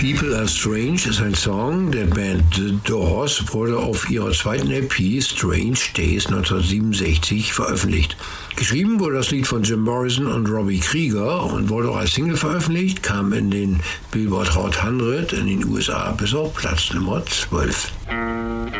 People Are Strange ist ein Song der Band The Doors, wurde auf ihrer zweiten LP Strange Days 1967 veröffentlicht. Geschrieben wurde das Lied von Jim Morrison und Robbie Krieger und wurde auch als Single veröffentlicht, kam in den Billboard Hot 100 in den USA bis auf Platz Nummer 12.